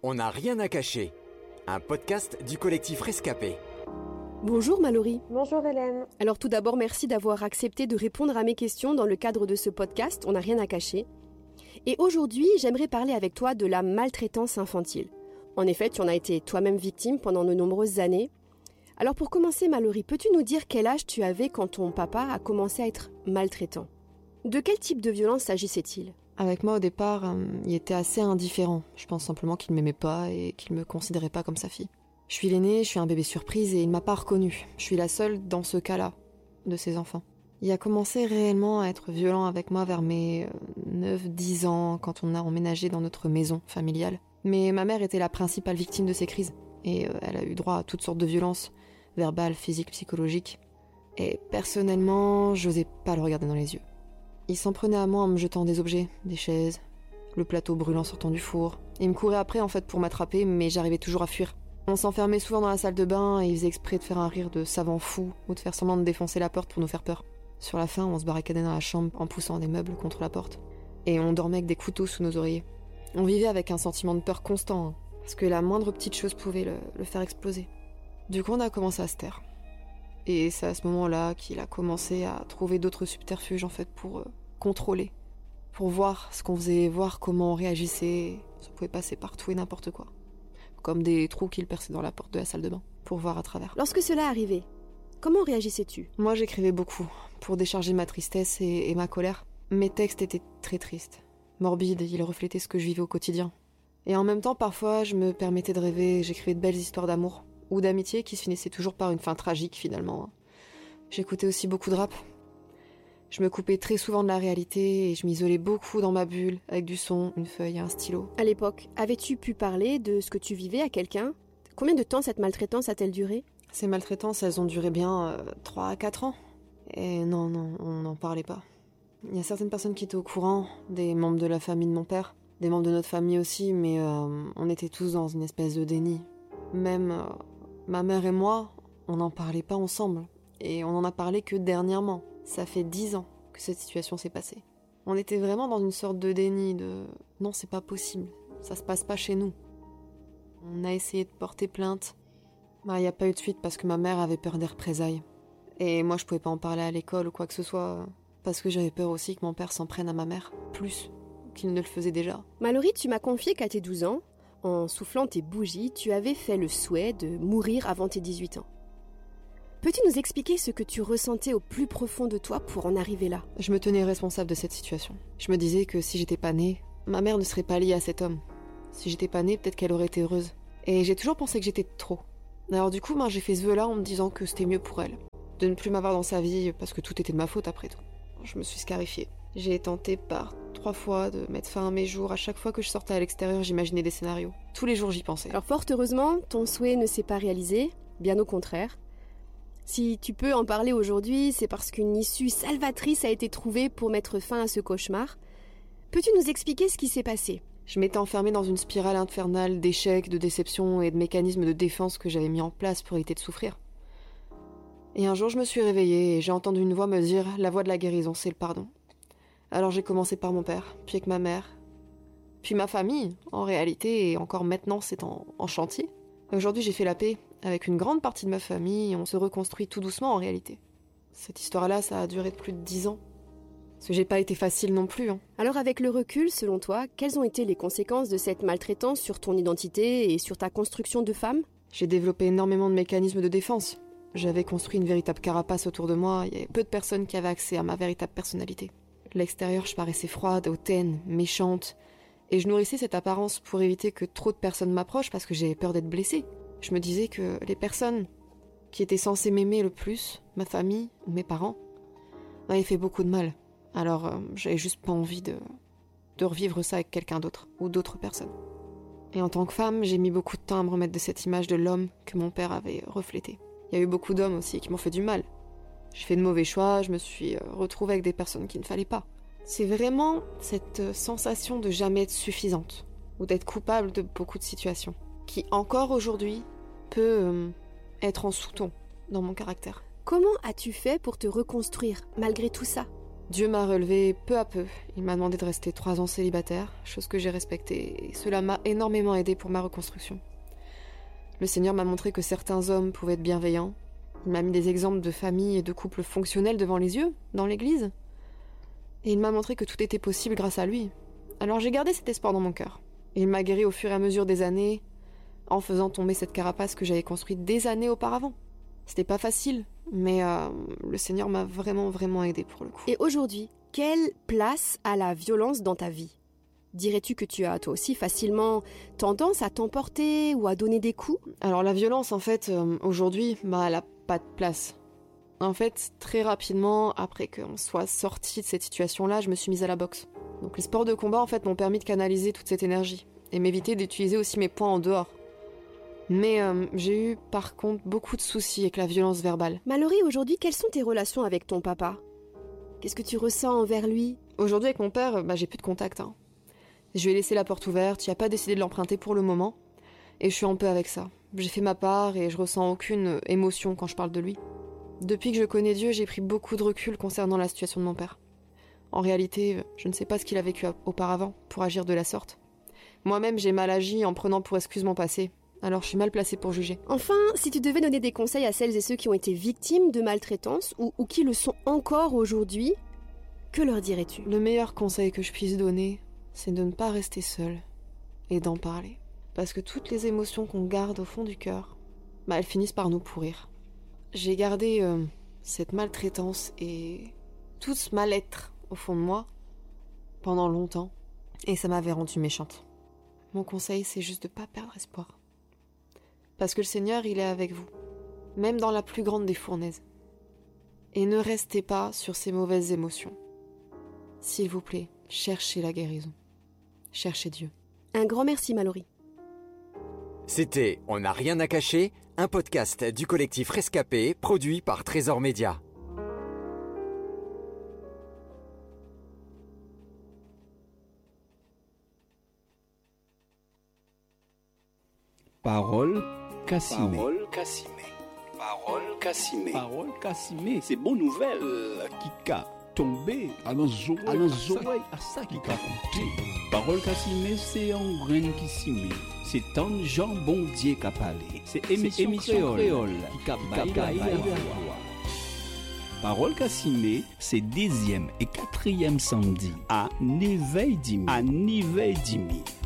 On n'a rien à cacher, un podcast du collectif Rescapé. Bonjour Mallory. Bonjour Hélène. Alors tout d'abord, merci d'avoir accepté de répondre à mes questions dans le cadre de ce podcast On n'a rien à cacher. Et aujourd'hui, j'aimerais parler avec toi de la maltraitance infantile. En effet, tu en as été toi-même victime pendant de nombreuses années. Alors pour commencer Mallory, peux-tu nous dire quel âge tu avais quand ton papa a commencé à être maltraitant ? De quel type de violence s'agissait-il ? Avec moi au départ, il était assez indifférent. Je pense simplement qu'il ne m'aimait pas et qu'il me considérait pas comme sa fille. Je suis l'aînée, je suis un bébé surprise et il m'a pas reconnue. Je suis la seule dans ce cas-là, de ses enfants. Il a commencé réellement à être violent avec moi vers mes 9-10 ans, quand on a emménagé dans notre maison familiale. Mais ma mère était la principale victime de ces crises. Et elle a eu droit à toutes sortes de violences, verbales, physiques, psychologiques. Et personnellement, j'osais pas le regarder dans les yeux. Il s'en prenait à moi en me jetant des objets, des chaises, le plateau brûlant sortant du four. Il me courait après en fait pour m'attraper, mais j'arrivais toujours à fuir. On s'enfermait souvent dans la salle de bain et il faisait exprès de faire un rire de savant fou ou de faire semblant de défoncer la porte pour nous faire peur. Sur la fin, on se barricadait dans la chambre en poussant des meubles contre la porte. Et on dormait avec des couteaux sous nos oreillers. On vivait avec un sentiment de peur constant, parce que la moindre petite chose pouvait le faire exploser. Du coup, on a commencé à se taire. Et c'est à ce moment-là qu'il a commencé à trouver d'autres subterfuges en fait pour contrôler. Pour voir ce qu'on faisait, voir comment on réagissait. Ça pouvait passer par tout et n'importe quoi. Comme des trous qu'il perçait dans la porte de la salle de bain, pour voir à travers. Lorsque cela arrivait, comment réagissais-tu ? Moi, j'écrivais beaucoup, pour décharger ma tristesse et ma colère. Mes textes étaient très tristes, morbides, ils reflétaient ce que je vivais au quotidien. Et en même temps, parfois, je me permettais de rêver, j'écrivais de belles histoires d'amour, ou d'amitié qui se finissaient toujours par une fin tragique, finalement. J'écoutais aussi beaucoup de rap. Je me coupais très souvent de la réalité et je m'isolais beaucoup dans ma bulle, avec du son, une feuille et un stylo. À l'époque, avais-tu pu parler de ce que tu vivais à quelqu'un ? Combien de temps cette maltraitance a-t-elle duré ? Ces maltraitances, elles ont duré bien 3 à 4 ans. Et non, on n'en parlait pas. Il y a certaines personnes qui étaient au courant, des membres de la famille de mon père, des membres de notre famille aussi, mais on était tous dans une espèce de déni. Même ma mère et moi, on n'en parlait pas ensemble. Et on n'en a parlé que dernièrement. Ça fait 10 ans que cette situation s'est passée. On était vraiment dans une sorte de déni, de « non, c'est pas possible, ça se passe pas chez nous ». On a essayé de porter plainte. Il n'y a pas eu de suite parce que ma mère avait peur des représailles. Et moi, je pouvais pas en parler à l'école ou quoi que ce soit, parce que j'avais peur aussi que mon père s'en prenne à ma mère, plus qu'il ne le faisait déjà. Mallory, tu m'as confié qu'à tes 12 ans, en soufflant tes bougies, tu avais fait le souhait de mourir avant tes 18 ans. Peux-tu nous expliquer ce que tu ressentais au plus profond de toi pour en arriver là ? Je me tenais responsable de cette situation. Je me disais que si j'étais pas née, ma mère ne serait pas liée à cet homme. Si j'étais pas née, peut-être qu'elle aurait été heureuse. Et j'ai toujours pensé que j'étais trop. Alors du coup, j'ai fait ce vœu-là en me disant que c'était mieux pour elle. De ne plus m'avoir dans sa vie, parce que tout était de ma faute après tout. Je me suis scarifiée. J'ai tenté par 3 fois de mettre fin à mes jours. À chaque fois que je sortais à l'extérieur, j'imaginais des scénarios. Tous les jours, j'y pensais. Alors fort heureusement, ton souhait ne s'est pas réalisé, bien au contraire. Si tu peux en parler aujourd'hui, c'est parce qu'une issue salvatrice a été trouvée pour mettre fin à ce cauchemar. Peux-tu nous expliquer ce qui s'est passé ? Je m'étais enfermée dans une spirale infernale d'échecs, de déceptions et de mécanismes de défense que j'avais mis en place pour éviter de souffrir. Et un jour, je me suis réveillée et j'ai entendu une voix me dire « La voie de la guérison, c'est le pardon ». Alors j'ai commencé par mon père, puis avec ma mère, puis ma famille, en réalité, et encore maintenant, c'est en chantier. Aujourd'hui, j'ai fait la paix avec une grande partie de ma famille et on se reconstruit tout doucement en réalité. Cette histoire-là, ça a duré plus de 10 ans. Parce que j'ai pas été facile non plus. Alors avec le recul, selon toi, quelles ont été les conséquences de cette maltraitance sur ton identité et sur ta construction de femme ? J'ai développé énormément de mécanismes de défense. J'avais construit une véritable carapace autour de moi, il y avait peu de personnes qui avaient accès à ma véritable personnalité. De l'extérieur, je paraissais froide, hautaine, méchante, et je nourrissais cette apparence pour éviter que trop de personnes m'approchent parce que j'avais peur d'être blessée. Je me disais que les personnes qui étaient censées m'aimer le plus, ma famille ou mes parents, m'avaient fait beaucoup de mal. Alors j'avais juste pas envie de revivre ça avec quelqu'un d'autre ou d'autres personnes. Et en tant que femme, j'ai mis beaucoup de temps à me remettre de cette image de l'homme que mon père avait reflété. Il y a eu beaucoup d'hommes aussi qui m'ont fait du mal. J'ai fait de mauvais choix, je me suis retrouvée avec des personnes qu'il ne fallait pas. C'est vraiment cette sensation de jamais être suffisante ou d'être coupable de beaucoup de situations qui encore aujourd'hui peut être en sous-ton dans mon caractère. Comment as-tu fait pour te reconstruire malgré tout ça ? Dieu m'a relevée peu à peu. Il m'a demandé de rester 3 ans célibataire, chose que j'ai respectée, et cela m'a énormément aidée pour ma reconstruction. Le Seigneur m'a montré que certains hommes pouvaient être bienveillants. Il m'a mis des exemples de familles et de couples fonctionnels devant les yeux, dans l'église. Et il m'a montré que tout était possible grâce à lui. Alors j'ai gardé cet espoir dans mon cœur. Et il m'a guéri au fur et à mesure des années, en faisant tomber cette carapace que j'avais construite des années auparavant. C'était pas facile, mais le Seigneur m'a vraiment aidé pour le coup. Et aujourd'hui, quelle place a la violence dans ta vie ? Dirais-tu que tu as toi aussi facilement tendance à t'emporter ou à donner des coups ? Alors la violence, en fait, aujourd'hui, elle a pas de place. En fait, très rapidement, après qu'on soit sorti de cette situation-là, je me suis mise à la boxe. Donc les sports de combat, en fait, m'ont permis de canaliser toute cette énergie et m'éviter d'utiliser aussi mes poings en dehors. Mais j'ai eu, par contre, beaucoup de soucis avec la violence verbale. Mallory, aujourd'hui, quelles sont tes relations avec ton papa ? Qu'est-ce que tu ressens envers lui ? Aujourd'hui, avec mon père, j'ai plus de contact. Je lui ai laissé la porte ouverte, il n'a pas décidé de l'emprunter pour le moment, et je suis en paix avec ça. J'ai fait ma part et je ressens aucune émotion quand je parle de lui. Depuis que je connais Dieu, j'ai pris beaucoup de recul concernant la situation de mon père. En réalité, je ne sais pas ce qu'il a vécu auparavant pour agir de la sorte. Moi-même, j'ai mal agi en prenant pour excuse mon passé. Alors je suis mal placée pour juger. Enfin, si tu devais donner des conseils à celles et ceux qui ont été victimes de maltraitance ou qui le sont encore aujourd'hui, que leur dirais-tu ? Le meilleur conseil que je puisse donner, c'est de ne pas rester seule et d'en parler. Parce que toutes les émotions qu'on garde au fond du cœur, elles finissent par nous pourrir. J'ai gardé cette maltraitance et tout ce mal-être au fond de moi pendant longtemps et ça m'avait rendue méchante. Mon conseil, c'est juste de ne pas perdre espoir. Parce que le Seigneur, il est avec vous, même dans la plus grande des fournaises. Et ne restez pas sur ces mauvaises émotions. S'il vous plaît, cherchez la guérison. Cherchez Dieu. Un grand merci, Mallory. C'était On n'a rien à cacher, un podcast du collectif Rescapé, produit par Trésor Média. Parole Cassimé. Parole Cassimé. C'est bonne nouvelle. Qui a tombé à nos oreilles, à ça qui a coûté. Parole Cassimé, c'est un grain qui s'y c'est tant Jean bon Dieu qui a parlé. C'est émission créole qui a baillé. Parole Cassimé, c'est 10e et 4e samedi à 9h30.